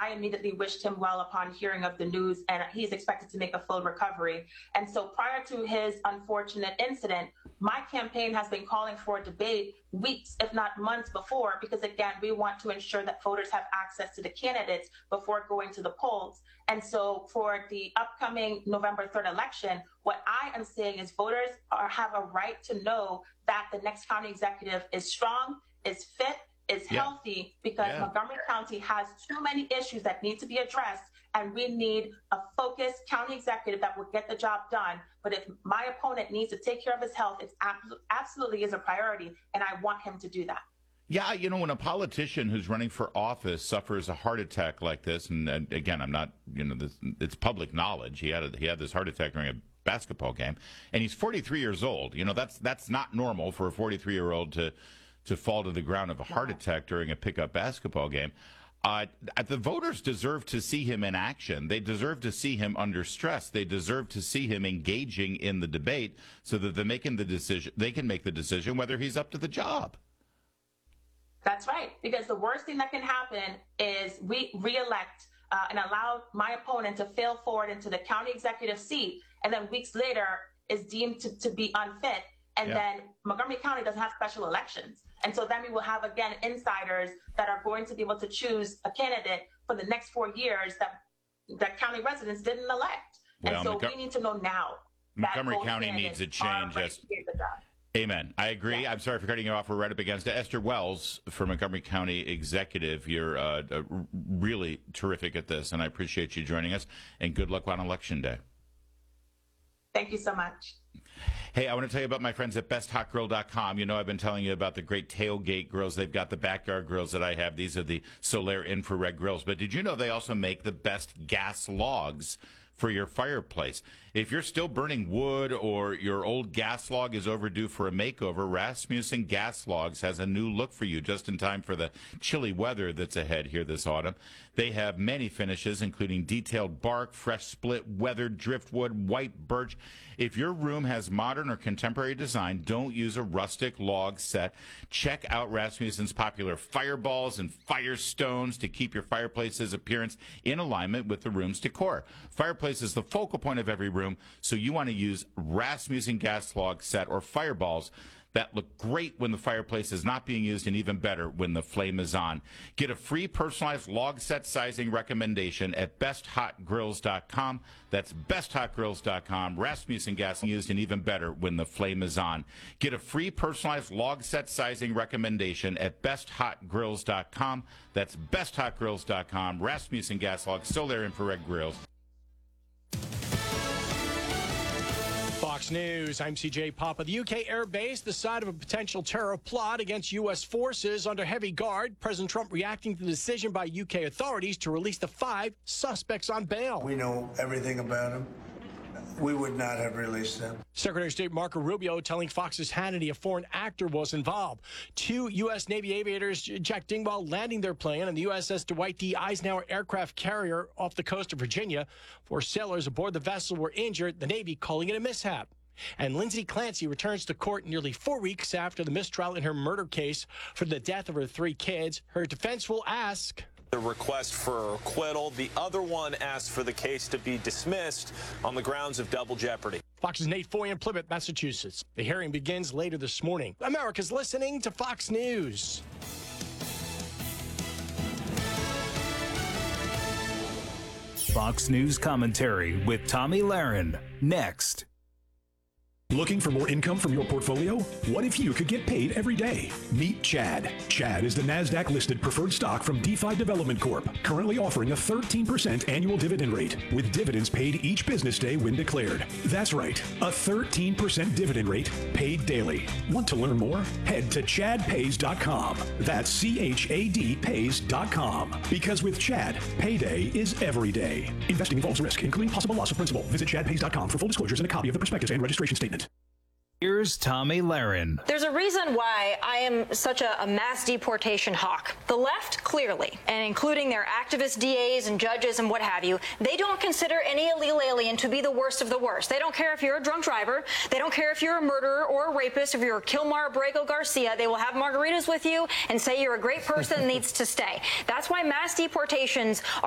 I immediately wished him well upon hearing of the news, and he's expected to make a full recovery. And so prior to his unfortunate incident, my campaign has been calling for a debate weeks, if not months before, because again, we want to ensure that voters have access to the candidates before going to the polls. And so for the upcoming November 3rd election, what I am saying is voters have a right to know that the next county executive is strong, is fit, is healthy, because Montgomery County has too many issues that need to be addressed, and we need a focused county executive that will get the job done. But if my opponent needs to take care of his health, it absolutely is a priority, and I want him to do that. Yeah, you know, when a politician who's running for office suffers a heart attack like this, and again, I'm not, you know, it's public knowledge. He had this heart attack during a basketball game, and he's 43 years old. You know, that's not normal for a 43-year-old to fall to the ground of a heart attack during a pickup basketball game. The voters deserve to see him in action. They deserve to see him under stress. They deserve to see him engaging in the debate so that they can make the decision whether he's up to the job. That's right, because the worst thing that can happen is we reelect and allow my opponent to fail forward into the county executive seat, and then weeks later is deemed to be unfit, and then Montgomery County doesn't have special elections. And so then we will have, again, insiders that are going to be able to choose a candidate for the next 4 years that county residents didn't elect. Well, and so we need to know now. Montgomery County needs a change. Amen. I agree. I'm sorry for cutting you off. We're right up against it. Esther Wells for Montgomery County Executive. You're really terrific at this, and I appreciate you joining us. And good luck on Election Day. Thank you so much. Hey, I want to tell you about my friends at BestHotGrill.com. You know, I've been telling you about the great tailgate grills. They've got the backyard grills that I have. These are the Solaire infrared grills. But did you know they also make the best gas logs for your fireplace? If you're still burning wood or your old gas log is overdue for a makeover, Rasmussen Gas Logs has a new look for you just in time for the chilly weather that's ahead here this autumn. They have many finishes, including detailed bark, fresh split, weathered driftwood, white birch. If your room has modern or contemporary design, don't use a rustic log set. Check out Rasmussen's popular fireballs and firestones to keep your fireplace's appearance in alignment with the room's decor. Fireplace is the focal point of every room, so you want to use Rasmussen gas log set or fireballs that look great when the fireplace is not being used and even better when the flame is on. Get a free personalized log set sizing recommendation at besthotgrills.com. That's besthotgrills.com. Rasmussen gas used and even better when the flame is on. Get a free personalized log set sizing recommendation at besthotgrills.com. That's besthotgrills.com. Rasmussen gas log, Solaire infrared grills. Fox News, I'm CJ Papa. The UK Air Base, the site of a potential terror plot against U.S. forces under heavy guard. President Trump reacting to the decision by UK authorities to release the 5 suspects on bail. We know everything about them. We would not have released them. Secretary of State Marco Rubio telling Fox's Hannity a foreign actor was involved. 2 U.S. Navy aviators, Jack Dingwall, landing their plane on the USS Dwight D. Eisenhower aircraft carrier off the coast of Virginia. 4 sailors aboard the vessel were injured, the Navy calling it a mishap. And Lindsay Clancy returns to court nearly 4 weeks after the mistrial in her murder case for the death of her 3 kids. Her defense will ask... The request for acquittal. The other one asked for the case to be dismissed on the grounds of double jeopardy. Fox's Nate Foy in Plymouth, Massachusetts. The hearing begins later this morning. America's listening to Fox News. Fox News commentary with Tommy Lahren. Next. Looking for more income from your portfolio? What if you could get paid every day? Meet Chad. Chad is the NASDAQ-listed preferred stock from DeFi Development Corp., currently offering a 13% annual dividend rate, with dividends paid each business day when declared. That's right, a 13% dividend rate paid daily. Want to learn more? Head to chadpays.com. That's CHAD pays.com. Because with Chad, payday is every day. Investing involves risk, including possible loss of principal. Visit chadpays.com for full disclosures and a copy of the prospectus and registration statement. Here's Tommy Lahren. There's a reason why I am such a mass deportation hawk. The left, clearly, and including their activist DAs and judges and what have you, they don't consider any illegal alien to be the worst of the worst. They don't care if you're a drunk driver. They don't care if you're a murderer or a rapist. If you're Kilmar Abrego Garcia, they will have margaritas with you and say you're a great person and needs to stay. That's why mass deportations